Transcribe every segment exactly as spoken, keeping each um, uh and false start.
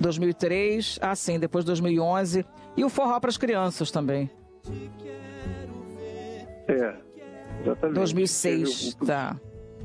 dois mil e três, ah sim, depois dois mil e onze. E o Forró para as Crianças também. É, exatamente. dois mil e seis, o, tá.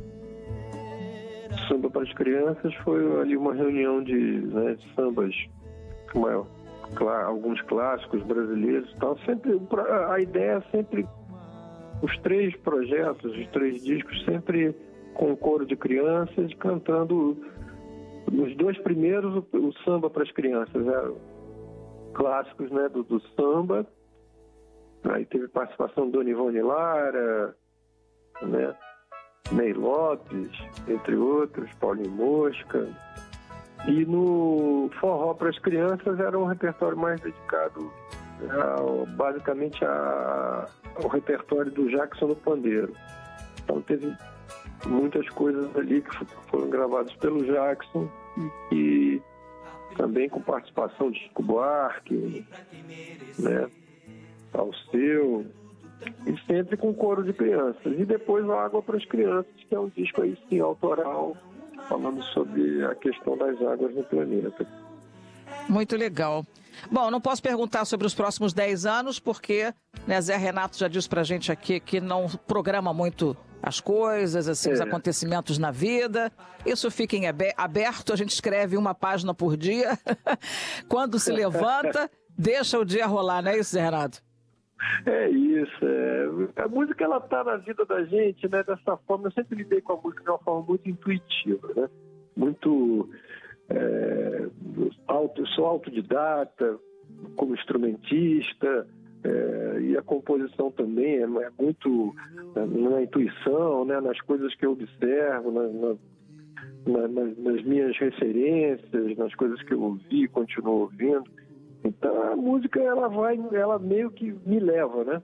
Samba para as Crianças foi ali uma reunião de, né, de sambas, uma, clá, alguns clássicos brasileiros e tal. Sempre, a ideia é sempre, os três projetos, os três discos, sempre com coro de crianças, cantando, nos dois primeiros, o, o samba para as crianças, né, clássicos, né, do, do samba. Aí teve participação do Dona Ivone Lara, né, Ney Lopes, entre outros, Paulinho Mosca. E no Forró para as Crianças era um repertório mais dedicado ao, basicamente a, ao repertório do Jackson no pandeiro. Então teve muitas coisas ali que foram gravadas pelo Jackson e, e também com participação de Chico Buarque, né, Alceu, e sempre com coro de crianças. E depois o Água para as Crianças, que é um disco aí sim autoral, falando sobre a questão das águas no planeta. Muito legal. Bom, não posso perguntar sobre os próximos dez anos, porque, né, Zé Renato já disse pra gente aqui que não programa muito as coisas, assim, é. os acontecimentos na vida. Isso fica em aberto, a gente escreve uma página por dia. Quando se levanta, deixa o dia rolar, não é isso, Zé Renato? É isso, é. A música, ela tá na vida da gente, né, dessa forma. Eu sempre lidei com a música de uma forma muito intuitiva, né, muito é, auto, eu sou autodidata como instrumentista, é, e a composição também é, é muito na intuição, né, nas coisas que eu observo, na, na, na, nas, nas minhas referências, nas coisas que eu ouvi e continuo ouvindo. Então a música, ela vai, ela meio que me leva, né?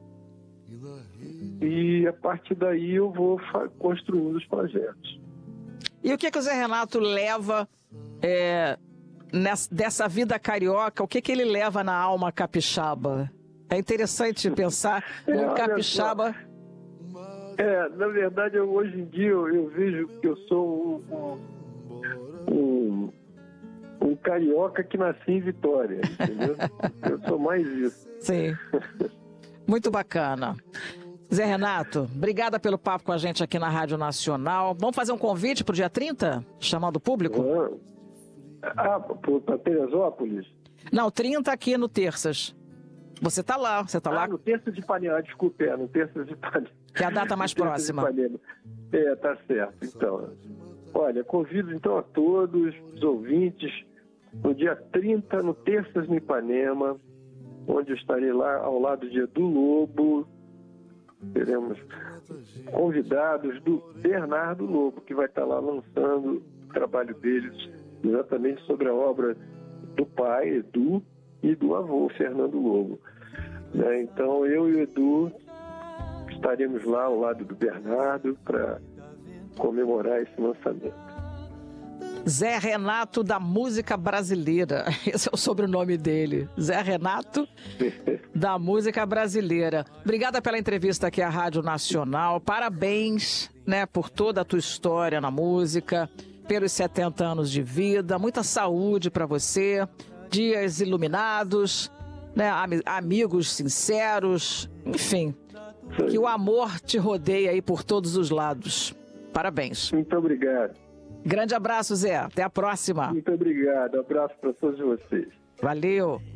E a partir daí eu vou construindo os projetos. E o que que o Zé Renato leva é, nessa, dessa vida carioca? O que que ele leva na alma capixaba? É interessante pensar é, num capixaba. É, na verdade, eu, hoje em dia eu, eu vejo que eu sou um, um, um carioca que nasci em Vitória, entendeu? Eu sou mais isso. Sim. Muito bacana. Zé Renato, obrigada pelo papo com a gente aqui na Rádio Nacional. Vamos fazer um convite para o dia trinta? Chamando o público? Ah, para Teresópolis? Não, trinta aqui no Terças. Você está lá, você está ah, lá. Ah, no Terças de Ipanema, desculpe, é, no Terças de Ipanema. Que é a data mais próxima. É, tá certo. Então, olha, convido então a todos os ouvintes no dia trinta, no Terças no Ipanema, onde eu estarei lá ao lado de Edu Lobo. Teremos convidados do Bernardo Lobo, que vai estar lá lançando o trabalho deles exatamente sobre a obra do pai, Edu, e do avô, Fernando Lobo. Né? Então, eu e o Edu estaremos lá ao lado do Bernardo para comemorar esse lançamento. Zé Renato da música brasileira, esse é o sobrenome dele, Zé Renato da música brasileira. Obrigada pela entrevista aqui à Rádio Nacional, parabéns, né, por toda a tua história na música, pelos setenta anos de vida, muita saúde para você, dias iluminados, né, am- amigos sinceros, enfim, que o amor te rodeie aí por todos os lados. Parabéns. Muito obrigado. Grande abraço, Zé. Até a próxima. Muito obrigado. Abraço para todos vocês. Valeu.